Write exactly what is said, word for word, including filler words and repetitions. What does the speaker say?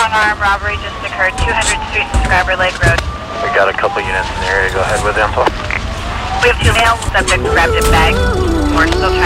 strong arm robbery just occurred, two hundredth Street and Scriber Lake Road. We got a couple units in the area. Go ahead with info. We have two male subjects grabbed at bag. We're still